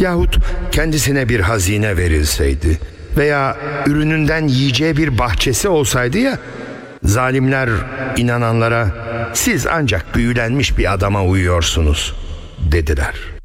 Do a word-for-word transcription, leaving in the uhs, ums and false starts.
Yahut kendisine bir hazine verilseydi veya ürününden yiyeceği bir bahçesi olsaydı ya, zalimler inananlara siz ancak büyülenmiş bir adama uyuyorsunuz dediler.